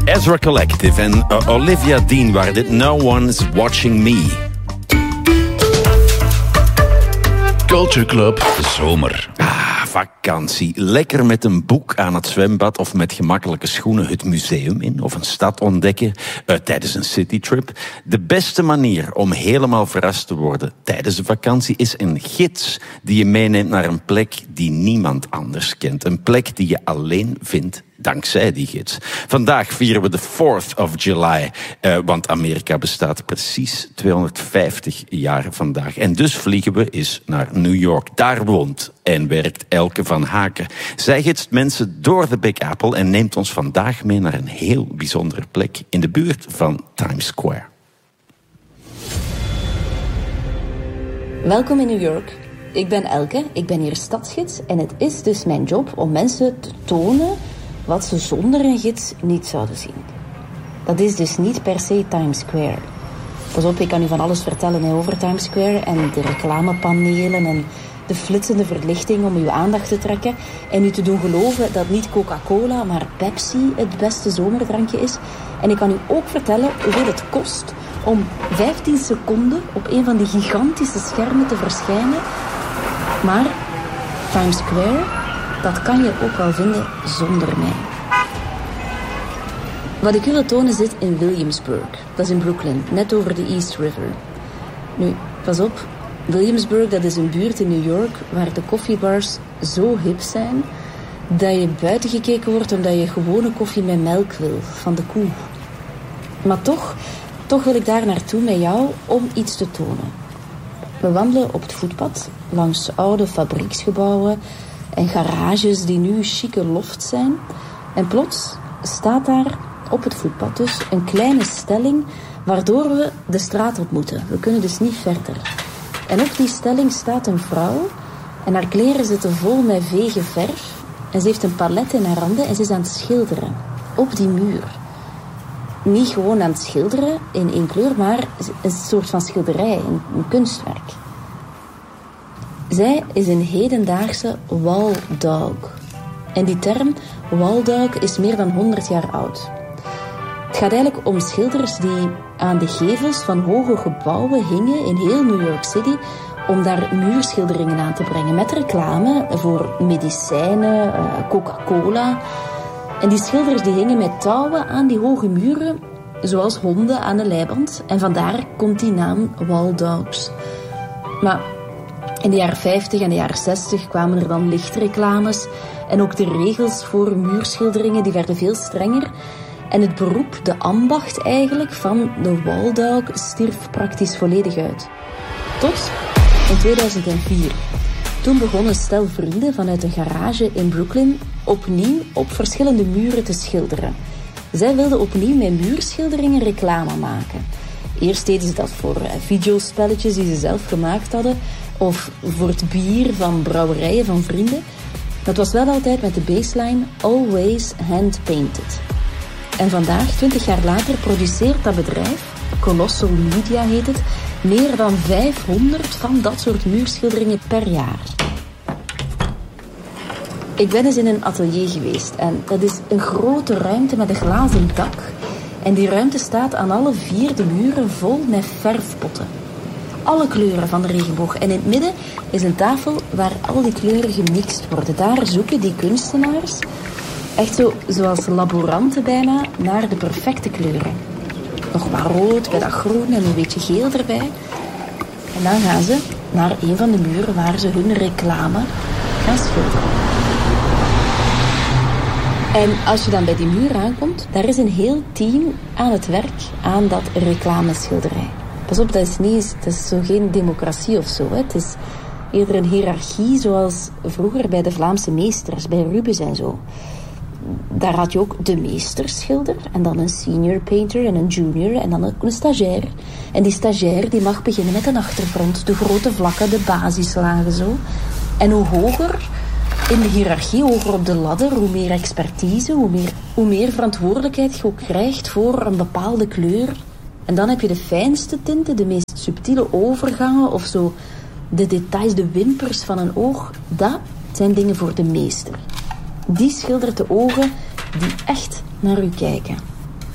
Ezra Collective en Olivia Dean waren dit No One's Watching Me. Culture Club Zomer. Vakantie. Lekker met een boek aan het zwembad of met gemakkelijke schoenen het museum in of een stad ontdekken tijdens een citytrip. De beste manier om helemaal verrast te worden tijdens een vakantie is een gids die je meeneemt naar een plek die niemand anders kent. Een plek die je alleen vindt dankzij die gids. Vandaag vieren we de 4th of July, want Amerika bestaat precies 250 jaar vandaag. En dus vliegen we eens naar New York. Daar woont en werkt Elke van Haken. Zij gidst mensen door de Big Apple en neemt ons vandaag mee naar een heel bijzondere plek in de buurt van Times Square. Welkom in New York. Ik ben Elke, ik ben hier stadsgids en het is dus mijn job om mensen te tonen wat ze zonder een gids niet zouden zien. Dat is dus niet per se Times Square. Pas op, ik kan u van alles vertellen over Times Square en de reclamepanelen en de flitsende verlichting om uw aandacht te trekken en u te doen geloven dat niet Coca-Cola, maar Pepsi het beste zomerdrankje is. En ik kan u ook vertellen hoeveel het kost om 15 seconden op een van die gigantische schermen te verschijnen. Maar Times Square, dat kan je ook wel vinden zonder mij. Wat ik u wil tonen zit in Williamsburg. Dat is in Brooklyn, net over de East River. Nu, pas op. Williamsburg, dat is een buurt in New York waar de koffiebars zo hip zijn dat je buiten gekeken wordt omdat je gewone koffie met melk wil, van de koe. Maar toch wil ik daar naartoe met jou om iets te tonen. We wandelen op het voetpad langs oude fabrieksgebouwen en garages die nu chique loft zijn. En plots staat daar op het voetpad dus een kleine stelling waardoor we de straat ontmoeten. We kunnen dus niet verder. En op die stelling staat een vrouw en haar kleren zitten vol met vege verf. En ze heeft een palet in haar handen en ze is aan het schilderen op die muur. Niet gewoon aan het schilderen in één kleur, maar een soort van schilderij, een kunstwerk. Zij is een hedendaagse wall dog. En die term wall dog is meer dan 100 jaar oud. Het gaat eigenlijk om schilders die aan de gevels van hoge gebouwen hingen in heel New York City om daar muurschilderingen aan te brengen met reclame voor medicijnen, Coca-Cola. En die schilders die hingen met touwen aan die hoge muren, zoals honden aan een leiband. En vandaar komt die naam wall dogs. Maar in de jaren 50 en de jaren 60 kwamen er dan lichtreclames en ook de regels voor muurschilderingen die werden veel strenger. En het beroep, de ambacht eigenlijk, van de wall dog stierf praktisch volledig uit. Tot in 2004. Toen begon een stel vrienden vanuit een garage in Brooklyn opnieuw op verschillende muren te schilderen. Zij wilden opnieuw met muurschilderingen reclame maken. Eerst deden ze dat voor videospelletjes die ze zelf gemaakt hadden of voor het bier van brouwerijen van vrienden. Dat was wel altijd met de baseline Always Hand-Painted. En vandaag, 20 jaar later, produceert dat bedrijf, Colossal Media heet het, meer dan 500 van dat soort muurschilderingen per jaar. Ik ben eens in een atelier geweest en dat is een grote ruimte met een glazen dak. En die ruimte staat aan alle 4 de muren vol met verfpotten. Alle kleuren van de regenboog. En in het midden is een tafel waar al die kleuren gemixt worden. Daar zoeken die kunstenaars, echt zo, zoals laboranten bijna, naar de perfecte kleuren. Nog wat rood, bij dat groen en een beetje geel erbij. En dan gaan ze naar een van de muren waar ze hun reclame gaan schilderen. En als je dan bij die muur aankomt, daar is een heel team aan het werk aan dat reclameschilderij. Pas op, dat is zo geen democratie of zo. Hè. Het is eerder een hiërarchie zoals vroeger bij de Vlaamse meesters, bij Rubens en zo. Daar had je ook de meesterschilder en dan een senior painter en een junior en dan ook een stagiair. En die stagiair die mag beginnen met een achtergrond, de grote vlakken, de basislagen zo. En hoe hoger in de hiërarchie, hoger op de ladder, hoe meer expertise, hoe meer verantwoordelijkheid je ook krijgt voor een bepaalde kleur. En dan heb je de fijnste tinten, de meest subtiele overgangen of zo, de details, de wimpers van een oog. Dat zijn dingen voor de meester. Die schildert de ogen die echt naar u kijken.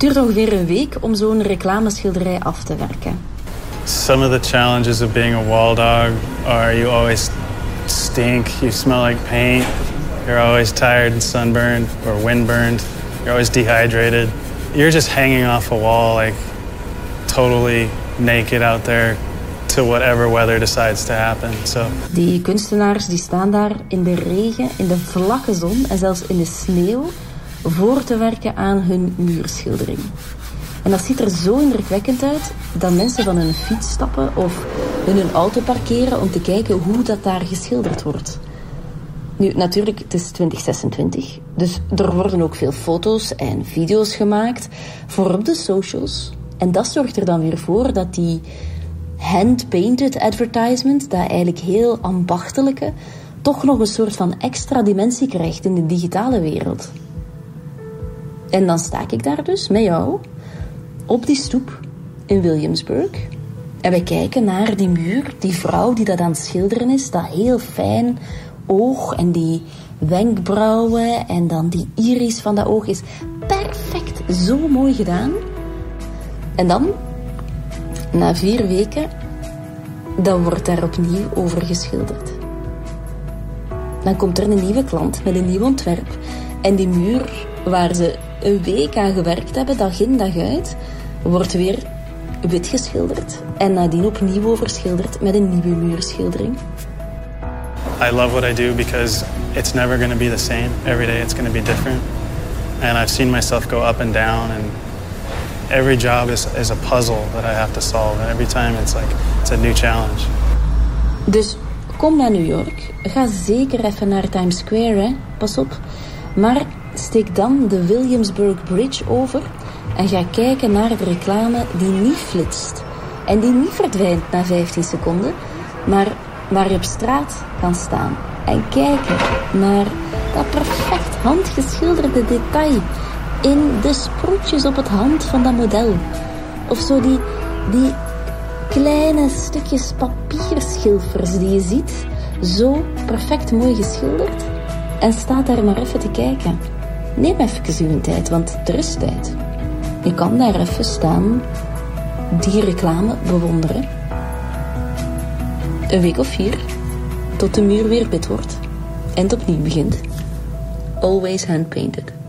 duurt ongeveer een week om zo'n reclameschilderij af te werken. Some of the challenges of being a wall dog are you always stink, you smell like paint, you're always tired and sunburned or windburned, you're always dehydrated. You're just hanging off a wall, like totally naked out there to whatever weather decides to happen. So. Die kunstenaars die staan daar in de regen, in de vlakke zon en zelfs in de sneeuw voor te werken aan hun muurschildering. En dat ziet er zo indrukwekkend uit dat mensen van hun fiets stappen of hun auto parkeren om te kijken hoe dat daar geschilderd wordt. Nu, natuurlijk, het is 2026, dus er worden ook veel foto's en video's gemaakt voor op de socials. En dat zorgt er dan weer voor dat die hand-painted advertisement, dat eigenlijk heel ambachtelijke, toch nog een soort van extra dimensie krijgt in de digitale wereld. En dan sta ik daar dus met jou op die stoep in Williamsburg. En wij kijken naar die muur, die vrouw die dat aan het schilderen is, dat heel fijn oog en die wenkbrauwen en dan die iris van dat oog is perfect, zo mooi gedaan. En dan, na 4 weken, dan wordt daar opnieuw over geschilderd. Dan komt er een nieuwe klant met een nieuw ontwerp. En die muur waar ze een week aan gewerkt hebben, dag in dag uit, wordt weer wit geschilderd. En nadien opnieuw overschilderd met een nieuwe muurschildering. I love what I do because it's never going to be the same. Every day it's going to be different. And I've seen myself go up and down, and every job is a puzzle that I have to solve. And every time it's a new challenge. Dus kom naar New York. Ga zeker even naar Times Square, hè. Pas op. Maar steek dan de Williamsburg Bridge over en ga kijken naar de reclame die niet flitst. En die niet verdwijnt na 15 seconden, maar waar je op straat kan staan en kijken naar dat perfect handgeschilderde detail in de sproetjes op het hand van dat model. Of zo die kleine stukjes papierschilfers die je ziet, zo perfect mooi geschilderd, en staat daar maar even te kijken. Neem even uw tijd, want er is tijd. Je kan daar even staan, die reclame bewonderen. Een week of 4, tot de muur weer wit wordt en het opnieuw begint. Always hand-painted.